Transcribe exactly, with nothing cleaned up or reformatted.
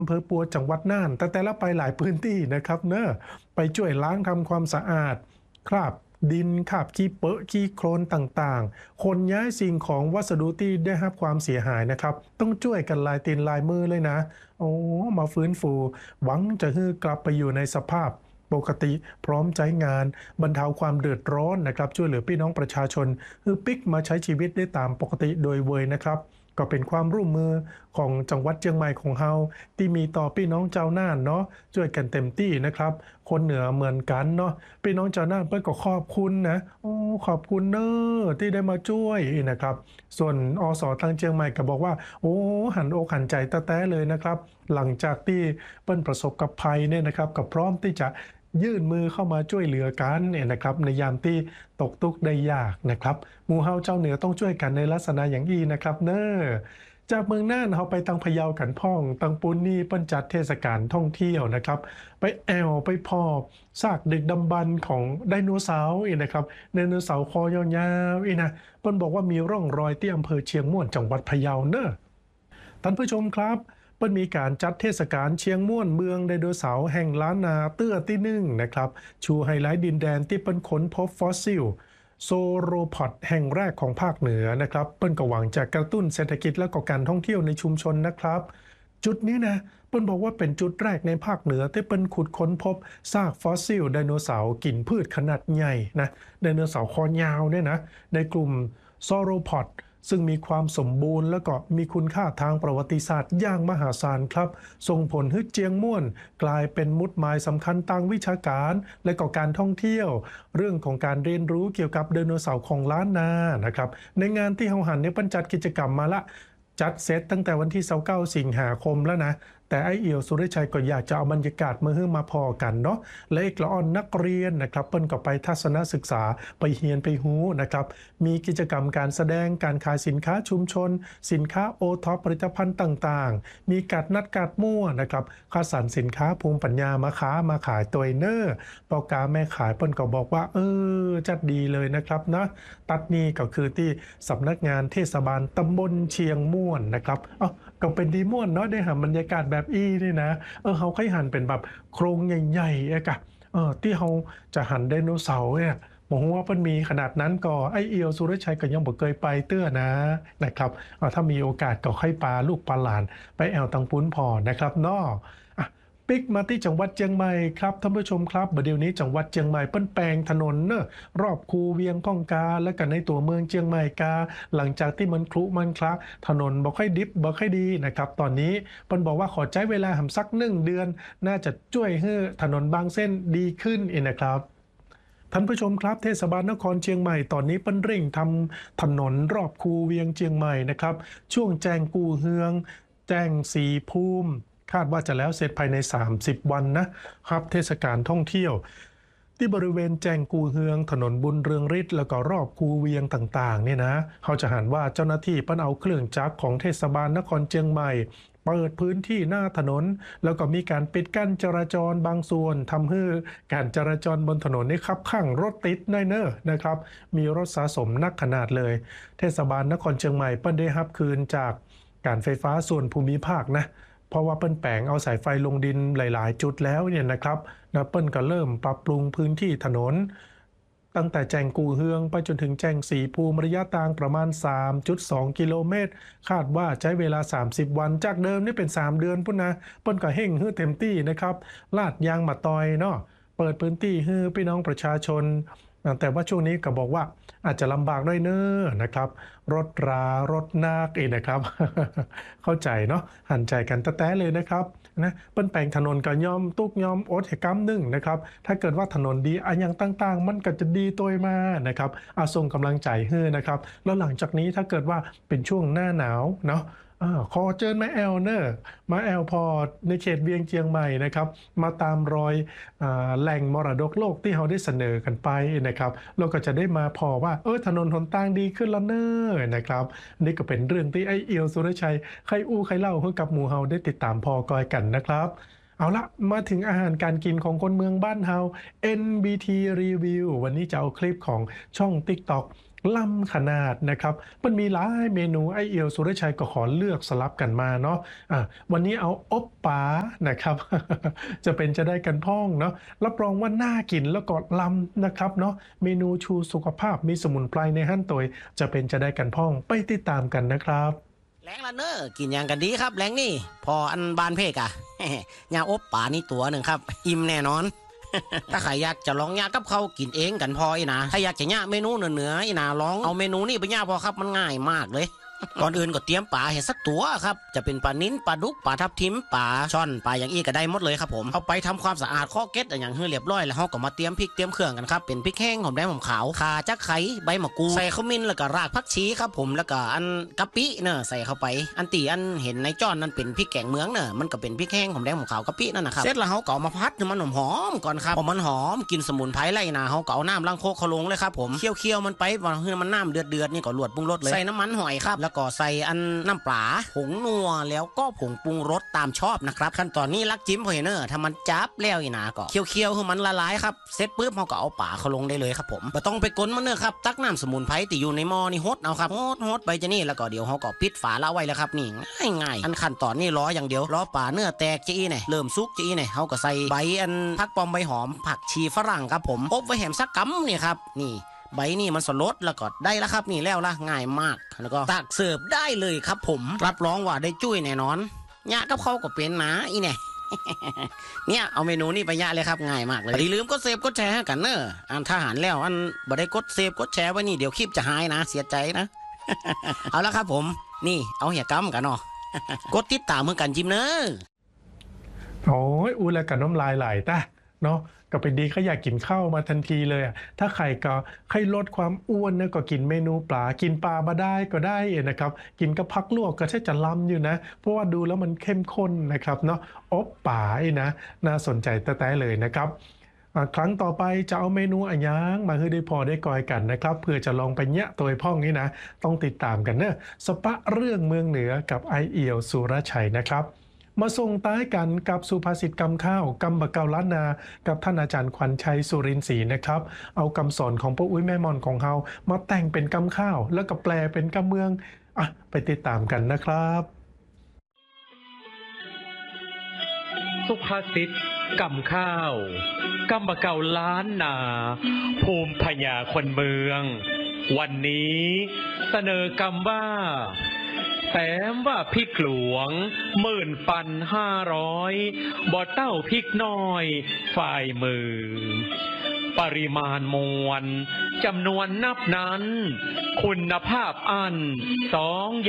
อำเภอปัวจังหวัดน่านแต่แต่ละไปหลายพื้นที่นะครับเนอะไปช่วยล้างทำความสะอาดคราบดินคราบขี้เปอะขี้โคลนต่างๆคนย้ายสิ่งของวัสดุที่ได้รับความเสียหายนะครับต้องช่วยกันลายตีนลายมือเลยนะโอ้มาฟื้นฟูหวังจะให้กลับไปอยู่ในสภาพปกติพร้อมใช้งานบรรเทาความเดือดร้อนนะครับช่วยเหลือพี่น้องประชาชนคือปิกมาใช้ชีวิตได้ตามปกติโดยเวยนะครับ ก็เป็นความร่วมมือของจังหวัดเชียงใหม่ของเฮาที่มีต่อพี่น้องเจ้าน่านเนาะช่วยกันเต็มที่นะครับคนเหนือเหมือนกันเนาะพี่น้องเจ้าน่านเปิ้นก็ขอบคุณนะโอ้ขอบคุณเนอะที่ได้มาช่วยนะครับส่วนอสทางเชียงใหม่ก็บอกว่าโอ้หันอกหันใจแต้ๆเลยนะครับหลังจากที่เปิ้นประสบกับภัยเนี่ยนะครับก็พร้อมที่จะยื่นมือเข้ามาช่วยเหลือกันเนี่ยนะครับในยามที่ตกทุกข์ได้ยากนะครับหมู่เฮาเจ้าเหนือต้องช่วยกันในลักษณะอย่างอี้นะครับเน้อจากเมืองน่านเฮาไปตังพะเยากันพ่องตังปูนนี่เปิ้นจัดเทศกาลท่องเที่ยวนะครับไปแอวไปพอซากดึกดำบรรพ์ของไดโนเสาร์อีกนะครับไดโนเสาร์คอยาวๆอีนะเปิ้นบอกว่ามีร่องรอยที่อำเภอเชียงม่วนจังหวัดพะเยาเน้อ ท่านผู้ชมครับเปิ้นมีการจัดเทศกาลเชียงม่วนเมืองไดโนเสาร์แห่งล้านนาเตื้อที่หนึ่งนะครับชูไฮไลท์ดินแดนที่เปิ้นค้นพบฟอสซิลโซโรพอดแห่งแรกของภาคเหนือนะครับเปิ้นก็หวังจะกระตุ้นเศรษฐกิจและก็การท่องเที่ยวในชุมชนนะครับจุดนี้นะเปิ้นบอกว่าเป็นจุดแรกในภาคเหนือที่เปิ้นขุดค้นพบซากฟอสซิลไดโนเสาร์กินพืชขนาดใหญ่นะไดโนเสาร์คอยาวเนี่ยนะในกลุ่มโซโรพอด ซึ่งมีความสมบูรณ์และก็มีคุณค่าทางประวัติศาสตร์อย่างมหาศาลครับส่งผลให้เจียงม่วนกลายเป็นมุดหมายสำคัญทางวิชาการและก็การท่องเที่ยวเรื่องของการเรียนรู้เกี่ยวกับไดโนเสาร์ของล้านนานะครับในงานที่เฮาหันเนี่ยเปิ้นจัดกิจกรรมมาละจัดเซตตั้งแต่วันที่ยี่สิบเก้าสิงหาคมแล้วนะแต่ไอเอียวสุริชัยก็อยากจะเอาบรรยากาศมาให้มาพอกันเนาะและอีกละอ่อนนักเรียนนะครับเปิ้นก็ไปทัศนศึกษาไปเฮียนไปฮู้นะครับมีกิจกรรมการแสดงการขายสินค้าชุมชนสินค้าโอท็อปผลิตภัณฑ์ต่างๆมีการนัดการมั่วนะครับคัดสรรสินค้าภูมิปัญญามาค้ามาขายตัวเนอร์ปอกาแม่ขายเปิ้นก็บอกว่าเออจัดดีเลยนะครับนะตัดนี้ก็คือที่สำนักงานเทศบาลตำบลเชียงม่วนนะครับเอ้าก็เป็นดีม่วนเนาะได้หาบรรยากาศแบบอีนี่นะเออเขาค่อยหันเป็นแบบโครงใหญ่ๆอะกะเออที่เขาจะหันไดโนเสาร์เนี่ยบอกว่าเพิ่นมีขนาดนั้นก็ไอเอียวสุรชัยก็ยังบ่เคยไปเตื้อนะนะครับเออถ้ามีโอกาสก็ค่อยปาลูกปาหลานไปแอวตังปุ้นพอนะครับเนาะอะปิกมาที่จังหวัดเชียงใหม่ครับท่านผู้ชมครับบัดเดี๋ยวนี้จังหวัดเชียงใหม่เปิ้นแปลงถนนเนอะรอบคูเวียงพ่องกาและก็ในตัวเมืองเชียงใหม่กาหลังจากที่มันครุมันคละถนนบ่ค่อยดิบบ่ค่อยดีนะครับตอนนี้เปิ้นบอกว่าขอใช้เวลาหำสักหนึ่งเดือนน่าจะช่วยให้ถนนบางเส้นดีขึ้นอีกนะครับ ท่านผู้ชมครับเทศบาลนครเชียงใหม่ตอนนี้เปิ้นเร่งทำถนนรอบคูเวียงเชียงใหม่นะครับช่วงแจงกูเฮืองแจ้งสีภูมิคาดว่าจะแล้วเสร็จภายในสามสิบวันนะครับเทศกาลท่องเที่ยวที่บริเวณแจงกูเฮืองถนนบุญเรืองฤทธิ์แล้วก็รอบคูเวียงต่างๆเนี่ยนะเขาจะหันว่าเจ้าหน้าที่เปิ้นเอาเครื่องจักรของเทศบาลนครเชียงใหม่เปิดพื้นที่หน้าถนนแล้วก็มีการปิดกั้นจราจรบางส่วนทำให้การจราจรบนถนนนี้คับข้างรถติดแน่เนอนะครับมีรถสะสมนักขนาดเลยเทศบาลนครเชียงใหม่เปิ้นได้รับคืนจากการไฟฟ้าส่วนภูมิภาคนะเพราะว่าเปิ้นแปลงเอาสายไฟลงดินหลายๆจุดแล้วเนี่ยนะครับนะเปิ้นก็เริ่มปรับปรุงพื้นที่ถนนตั้งแต่แจงกูเฮืองไปจนถึงแจงสีภูมิระยะทางประมาณ สามจุดสอง กิโลเมตรคาดว่าใช้เวลาสามสิบวันจากเดิมนี่เป็นสามเดือนพุ่นนะเปิ้นก็เร่งฮื้อเต็มที่นะครับลาดยางมาตอยเนาะเปิดพื้นที่ให้พี่น้องประชาชนแต่ว่าช่วงนี้ก็บอกว่าอาจจะลำบากด้วยเนอะนะครับรถรารถนาคอีกนะครับ เข้าใจเนาะหันใจกันแต้ๆเลยนะครับนะเปิ้นแปลงถนนก็ยอมตุกยอมอดให้กำหนึ่งนะครับถ้าเกิดว่าถนนดีอะอย่างต่างๆมันก็จะดีตัวมานะครับอาส่งกำลังใจให้นะครับแล้วหลังจากนี้ถ้าเกิดว่าเป็นช่วงหน้าหนาวเนาะอาขอเชิญมาแอลเนอะมาแอลพอในเขตเวียงเชียงใหม่นะครับมาตามรอยอ่าแหล่งมรดกโลกที่เราได้เสนอกันไปนะครับเราก็จะได้มาพอว่าเออถนนหนทางดีขึ้นแล้วเนอะนะครับนี่ก็เป็นเรื่องที่ไอ้เอียวสุรชัยใครอู้ใครเล่าให้กับหมู่เฮาได้ติดตามพอกอยกันนะครับเอาละมาถึงอาหารการกินของคนเมืองบ้านเฮา เอ็น บี ที Review วันนี้จะเอาคลิปของช่อง TikTok ล้ำขนาดนะครับมันมีหลายเมนูไอเอียวสุรชัยก็ขอเลือกสลับกันมาเนาะอ่ะวันนี้เอาอบป๋านะครับ จะเป็นจะได้กันพ่องเนาะรับรองว่าน่ากินแล้วก็ล้ำนะครับเนาะเมนูชูสุขภาพมีสมุนไพรในหั่นตัวยจะเป็นจะได้กันพ่องไปติดตามกันนะครับแรงละเนอกินอย่างกันดีครับแรงนี่พออันบานเพกอะ ยาอบป่านี่ตัวหนึ่งครับอิ่มแน่นอน ถ้าใครอยากจะลองยากับเขากินเองกันพออีนะถ้าอยากจะย่าเมนูเหนือๆอีนะลองเอาเมนูนี่ไปย่าพอครับมันง่ายมากเลย ก่อนอื่นก็เตรียมปลาเห็ดสักตัวครับจะเป็นปลานิ้นปลาดุกปลาทับทิมปลาช่อนปลาอย่างอี้ก็ได้หมดเลยครับผมเอาไปทำความสะอาดข้อเก็ดอย่างให้เรียบร้อยแล้วเราก็มาเตรียมพริกเตรียมเครื่องกันครับเป็นพริกแห้งหอมแดงหอมขาวข่าจักไข่ใบมะกรูดใส่ขมิ้นแล้วก็รากผักชีครับผมแล้วก็อันกะปิเนอะใส่เข้าไปอันตีอันเห็นในจ้อนนั่นเป็นพริกแกงเมืองเนอะมันก็เป็นพริกแห้งหอมแดงหอมขาวกะปินั่นนะครับเสร็จแล้วเราก็มาพัดให้มันหอมๆก่อนครับพอมันหอมกินสมุนไพรไล่นาเราก็เอาน้ำล้างโคกเขาลงเลยครับผมเคี่ยวๆมันไปวันให้มันน้ำเดือดๆนี่ก็ลวดปรุงรสเลยใส่น้ำมันหอยครับแล้วก็ใส่อันน้ำปลาผงนัวแล้วก็ผงปรุงรสตามชอบนะครับขั้นตอนนี้ลักจิ้มพอยเนอร์ถ้ามันจับแล้วอีนาก็เคี่ยวๆให้มันละลายครับเสร็จปุ๊บเราก็เอาปลาเขาลงได้เลยครับผมไม่ต้องไปก้นมันเนอะครับตักน้ำสมุนไพรที่อยู่ในหม้อนี่ฮดเอาครับฮดฮดไปจะนี่แล้วก็เดี๋ยวเขาก็ปิดฝาละไว้แล้วครับนี่ง่ายๆอันขั้นตอนนี้รออย่างเดียวรอปลาเนื้อแตกจีเนี่ยเริ่มซุกจีเนี่ยเขาก็ใส่ใบอันผักปอมใบหอมผักชีฝรั่งครับผมอบไว้แหมสักกั๊มนี่ครับนี่ใบนี่มันสลดแล้วก็ได้แล้วครับนี่แล้วละง่ายมากแล้วก็ตักเสิร์ฟได้เลยครับผมรับรองว่าได้จุ้ยแน่นอนยะกับเขาก็เป็นนะอีเนี่ย เนี่ยเอาเมนูนี่ไปยะเลยครับง่ายมากเลยอย่าลืมกดเซฟกดแชร์ให้กันเนอะอันถ้าหารแล้วอันบ่ได้กดเซฟกดแชร์ไว้นี่เดี๋ยวคลิปจะหายนะเสียใจนะ เอาละครับผมนี่เอาเหี่ยกัมกันเนาะ กดติดตามเพื่อกันจิมเนอะโอ้ยอูแล้วกับน้ำลายไหลตะเนาะก็เป็นดีก็อยากกินข้าวมาทันทีเลยอะถ้าใครก็ใครลดความอ้วนนะก็กินเมนูปลากินปลามาได้ก็ได้นะครับกินกับพักลวกก็ใช่จะล้ำอยู่นะเพราะว่าดูแล้วมันเข้มข้นนะครับเนาะอบป่าไอ้นะน่าสนใจแต่แต่เลยนะครับอ่าครั้งต่อไปจะเอาเมนูอะไรยังมาให้ได้พอได้กอยกันนะครับเพื่อจะลองไปเนี้ยตัวพ่องนี้นะต้องติดตามกันเนอะสปะเรื่องเมืองเหนือกับไอเอียวสุรชัยนะครับ มาส่งท้ายกันกับสุภาษิตกำข้าวกำบะเกาล้านนากับท่านอาจารย์ขวัญชัยสุรินทร์ศรีนะครับ เอาคำสอนของพระอุ้ยแม่มอนของเขามาแต่งเป็นกำข้าวแล้วก็แปลเป็นกำเมืองอ่ะไปติดตามกันนะครับสุภาษิตกำข้าวกำบะเก่าล้านนา ภูมิพญาคนเมือง วันนี้เสนอกำว่าแต้มว่าพริกหลวงหมื่นปันห้าร้อยบ่อเต้าพริกน้อยฝ่ายมือ ปริมาณมวลจำนวนนับนั้น คุณภาพอันสอง